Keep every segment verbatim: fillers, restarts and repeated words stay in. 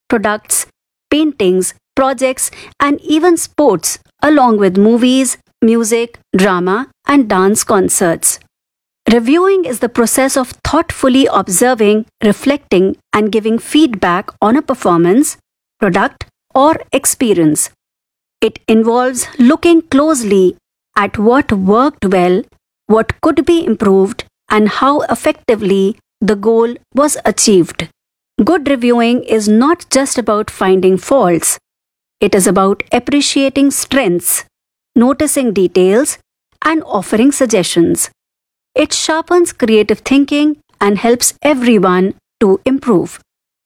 products, paintings, projects, and even sports, along with movies, music, drama, and dance concerts. Reviewing is the process of thoughtfully observing, reflecting, and giving feedback on a performance, product, or experience. It involves looking closely at what worked well, what could be improved, and how effectively the goal was achieved. Good reviewing is not just about finding faults. It is about appreciating strengths, noticing details, and offering suggestions. It sharpens creative thinking and helps everyone to improve.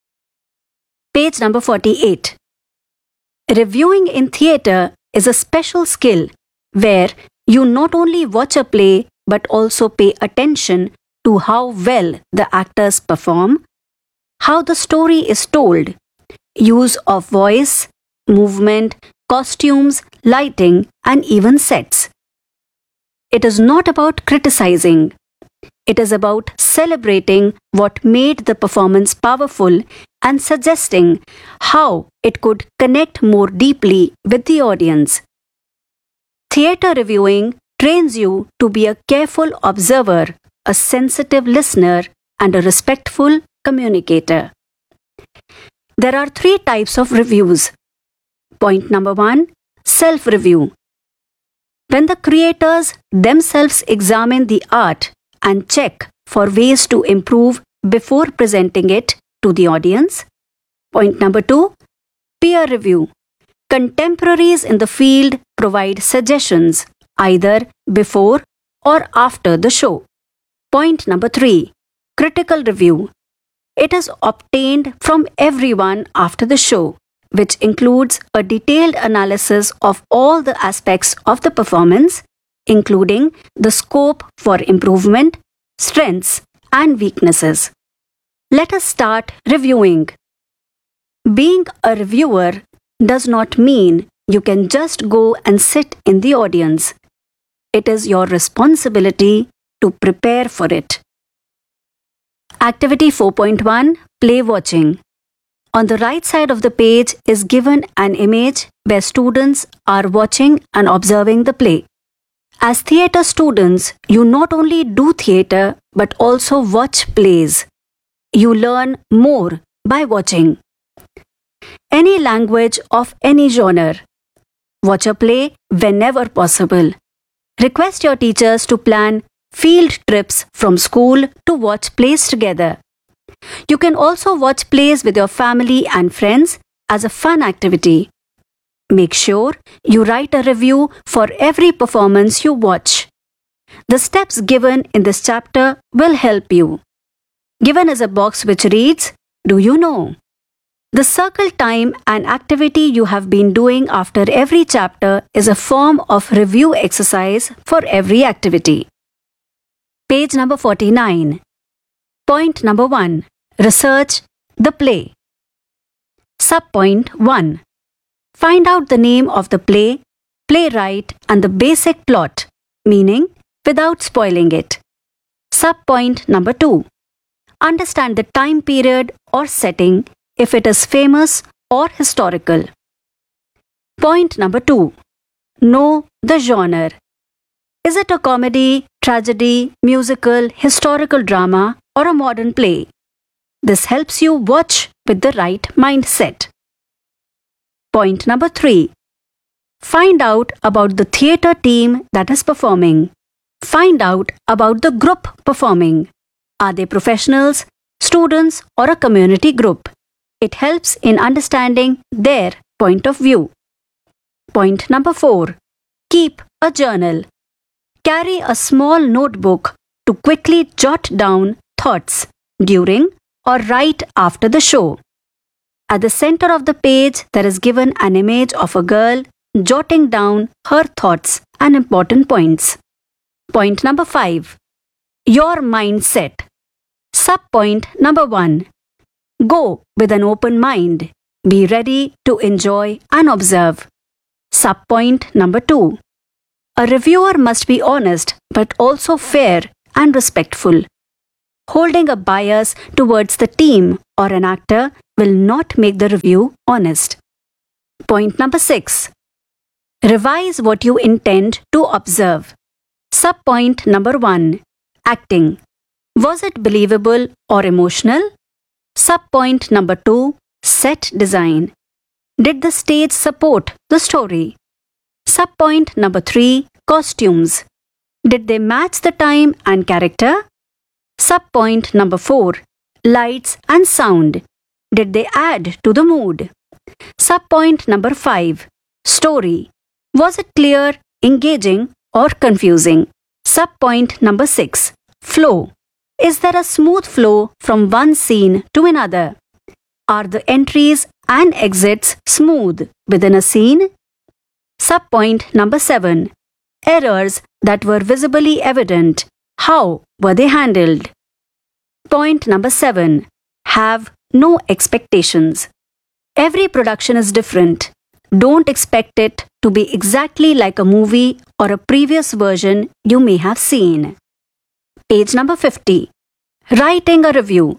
Page number forty-eight. Reviewing in theatre is a special skill where you not only watch a play but also pay attention to how well the actors perform, how the story is told, use of voice, movement, costumes, lighting, and even sets. It is not about criticizing. It is about celebrating what made the performance powerful and suggesting how it could connect more deeply with the audience. Theatre reviewing trains you to be a careful observer, a sensitive listener, and a respectful communicator. There are three types of reviews. Point number one, self-review. When the creators themselves examine the art and check for ways to improve before presenting it to the audience. Point number two, peer review. Contemporaries in the field provide suggestions either before or after the show. Point number three, critical review. It is obtained from everyone after the show, which includes a detailed analysis of all the aspects of the performance, including the scope for improvement, strengths, and weaknesses. Let us start reviewing. Being a reviewer does not mean you can just go and sit in the audience. It is your responsibility to prepare for it. Activity four point one, Play Watching. On the right side of the page is given an image where students are watching and observing the play. As theatre students, you not only do theatre but also watch plays. You learn more by watching. Any language of any genre. Watch a play whenever possible. Request your teachers to plan field trips from school to watch plays together. You can also watch plays with your family and friends as a fun activity. Make sure you write a review for every performance you watch. The steps given in this chapter will help you. Given is a box which reads, "Do you know?" The circle time and activity you have been doing after every chapter is a form of review exercise for every activity. Page number forty-nine. Point number one. Research the play. Subpoint one. Find out the name of the play, playwright, and the basic plot, meaning without spoiling it. Subpoint number two. Understand the time period or setting if it is famous or historical. Point number two. Know the genre. Is it a comedy, tragedy, musical, historical drama, or a modern play? This helps you watch with the right mindset. Point number three. Find out about the theatre team that is performing. Find out about the group performing. Are they professionals, students, or a community group? It helps in understanding their point of view. Point number four. Keep a journal. Carry a small notebook to quickly jot down thoughts during or right after the show. At the center of the page, there is given an image of a girl jotting down her thoughts and important points. Point number five. Your mindset. Subpoint number one. Go with an open mind. Be ready to enjoy and observe. Subpoint number two. A reviewer must be honest but also fair and respectful. Holding a bias towards the team or an actor will not make the review honest. Point number six. Revise what you intend to observe. Subpoint number one. Acting. Was it believable or emotional? Subpoint number two. Set design. Did the stage support the story? Subpoint number three. Costumes. Did they match the time and character? Subpoint number four. Lights and sound. Did they add to the mood? Subpoint number five. Story. Was it clear, engaging, or confusing? Subpoint number six. Flow. Is there a smooth flow from one scene to another? Are the entries and exits smooth within a scene? Subpoint number seven. Errors that were visibly evident. How were they handled? Point number seven. Have no expectations. Every production is different. Don't expect it to be exactly like a movie or a previous version you may have seen. Page number fifty. Writing a review.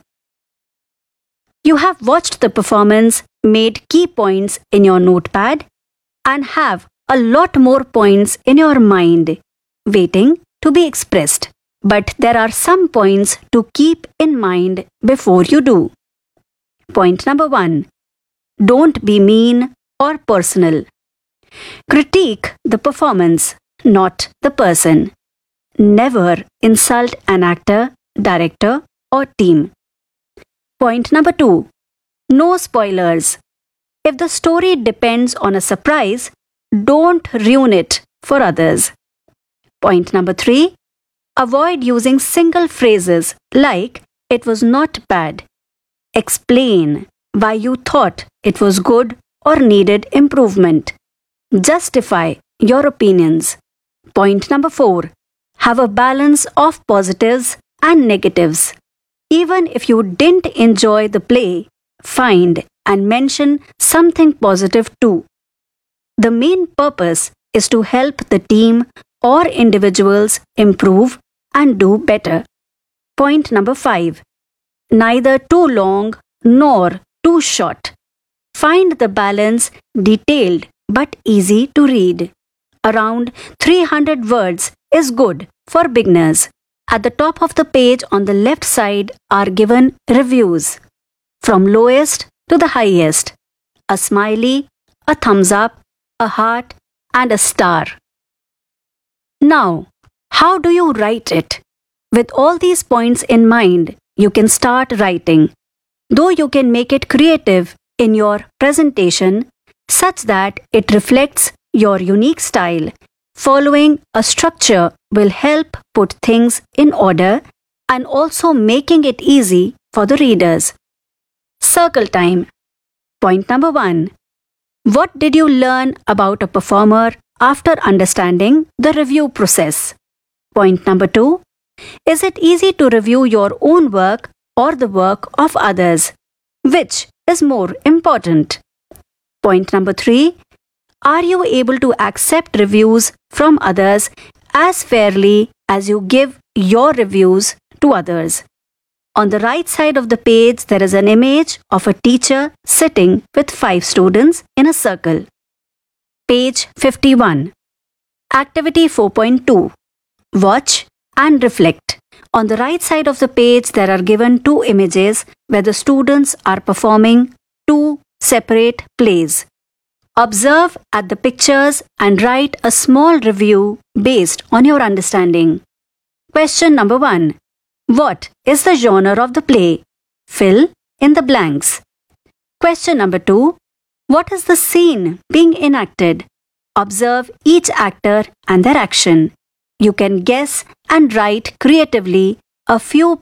You have watched the performance, made key points in your notepad, and have a lot more points in your mind waiting to be expressed. But there are some points to keep in mind before you do. Point number one. Don't be mean or personal. Critique the performance, not the person. Never insult an actor, director, or team. Point number two. No spoilers. If the story depends on a surprise, don't ruin it for others. Point number three. Avoid using single phrases like, "It was not bad." Explain why you thought it was good or needed improvement. Justify your opinions. Point number four. Have a balance of positives and negatives. Even if you didn't enjoy the play, find and mention something positive too. The main purpose is to help the team or individuals improve and do better. Point number five. Neither too long nor too short. Find the balance, detailed but easy to read. Around three hundred words is good for beginners. At the top of the page on the left side are given reviews, from lowest to the highest. A smiley, a thumbs up, a heart, and a star. Now, how do you write it? With all these points in mind, you can start writing. Though you can make it creative in your presentation such that it reflects your unique style. Following a structure will help put things in order and also making it easy for the readers. Circle time. Point number one. What did you learn about a performer after understanding the review process? Point number two. Is it easy to review your own work or the work of others? Which is more important? Point number three. Are you able to accept reviews from others as fairly as you give your reviews to others? On the right side of the page, there is an image of a teacher sitting with five students in a circle. Page fifty-one. Activity four point two. Watch and reflect. On the right side of the page, there are given two images where the students are performing two separate plays. Observe at the pictures and write a small review based on your understanding. Question number one. What is the genre of the play? Fill in the blanks. Question number two. What is the scene being enacted? Observe each actor and their action. You can guess and write creatively a few